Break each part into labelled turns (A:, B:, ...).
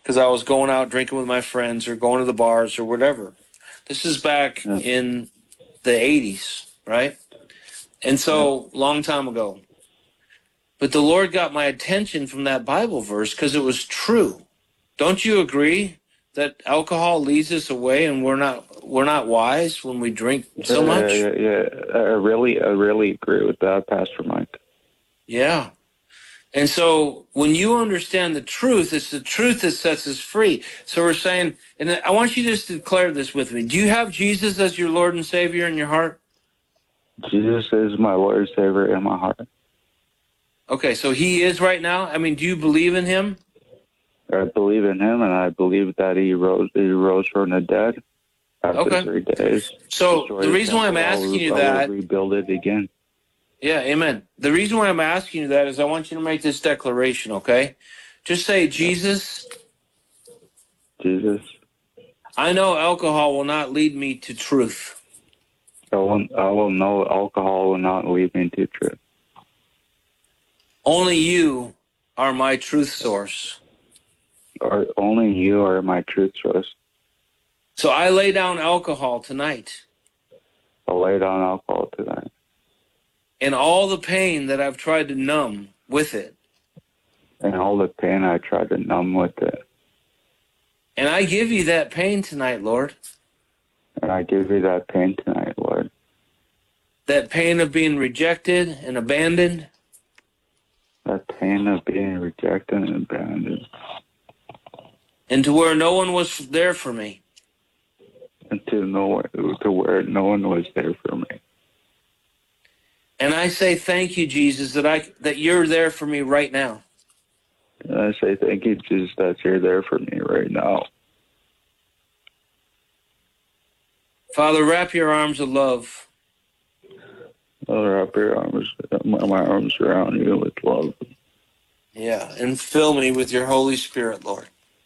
A: because I was going out drinking with my friends or going to the bars or whatever. This is back in the 80s, right? And so, long time ago. But the Lord got my attention from that Bible verse because it was true. Don't you agree that alcohol leads us away and we're not wise when we drink so much?
B: Yeah. I really agree with that, Pastor Mike.
A: Yeah. And so when you understand the truth, it's the truth that sets us free. So we're saying, and I want you just to declare this with me. Do you have Jesus as your Lord and Savior in your heart?
B: Jesus is my Lord and Savior in my heart.
A: Okay, so he is right now? I mean, do you believe in him?
B: I believe in him, and I believe that he rose from the dead after 3 days.
A: So the reason why I'm asking you that...
B: I will rebuild it again.
A: Yeah, amen. The reason why I'm asking you that is I want you to make this declaration, okay? Just say, Jesus.
B: Jesus.
A: I know alcohol will not lead me to truth.
B: I will know alcohol will not lead me to truth.
A: Only you are my truth source.
B: Only you are my truth source.
A: So I lay down alcohol tonight.
B: I'll lay down alcohol tonight.
A: And all the pain that I've tried to numb with it.
B: And all the pain I tried to numb with it.
A: And I give you that pain tonight, Lord.
B: And I give you that pain tonight, Lord.
A: That pain of being rejected and abandoned.
B: That pain of being rejected and abandoned.
A: And to where no one was there for me.
B: And to where no one was there for me.
A: And I say thank you, Jesus, that you're there for me right now.
B: And I say thank you, Jesus, that you're there for me right now.
A: Father, wrap your arms of love.
B: I'll wrap my arms around you with love.
A: Yeah, and fill me with your Holy Spirit, Lord.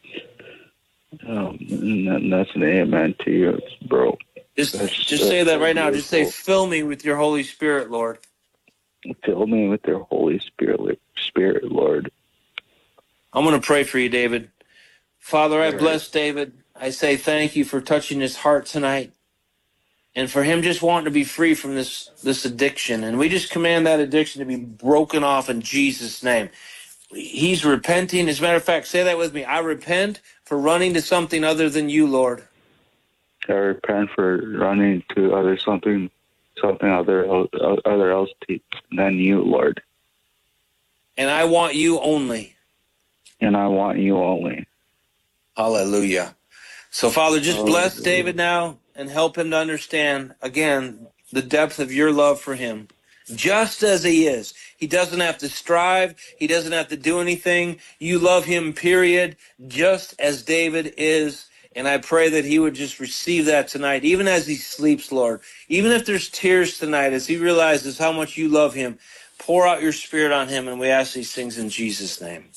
B: And that's an amen to you, bro.
A: Just say that right now. Just say, fill me with your Holy Spirit, Lord.
B: Fill me with your Holy Spirit, Lord.
A: I'm going to pray for you, David. Father, I bless David. I say thank you for touching his heart tonight and for him just wanting to be free from this addiction. And we just command that addiction to be broken off in Jesus' name. He's repenting. As a matter of fact, say that with me. I repent for running to something other than you, Lord.
B: I repent for running to something other else than you, Lord.
A: And I want you only.
B: And I want you only.
A: Hallelujah. So, Father, just bless David now and help him to understand, again, the depth of your love for him. Just as he is. He doesn't have to strive. He doesn't have to do anything. You love him, period, just as David is. And I pray that he would just receive that tonight, even as he sleeps, Lord. Even if there's tears tonight, as he realizes how much you love him, pour out your Spirit on him. And we ask these things in Jesus' name.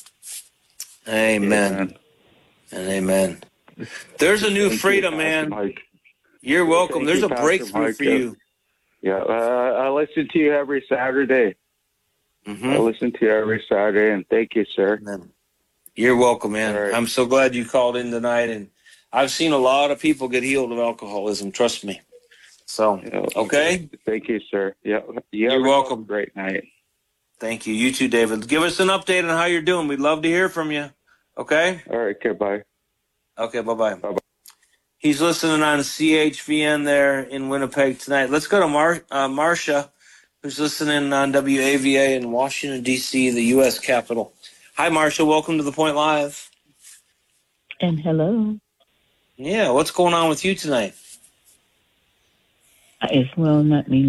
A: Amen. And amen. There's a new freedom, man. You're welcome. There's a breakthrough for you.
B: Yeah, I listen to you every Saturday. I listen to you every Saturday, and thank you, sir.
A: Amen. You're welcome, man. Right. I'm so glad you called in tonight, and I've seen a lot of people get healed of alcoholism. Trust me. So, okay?
B: Thank you, sir. Yeah,
A: you're welcome.
B: Great night.
A: Thank you. You too, David. Give us an update on how you're doing. We'd love to hear from you. Okay?
B: All right, okay, bye.
A: Okay, bye-bye. Bye-bye. He's listening on CHVN there in Winnipeg tonight. Let's go to Marcia, who's listening on WAVA in Washington, D.C., the U.S. Capitol. Hi, Marcia. Welcome to The Point Live.
C: And hello.
A: Yeah, what's going on with you tonight?
C: It's well, not me.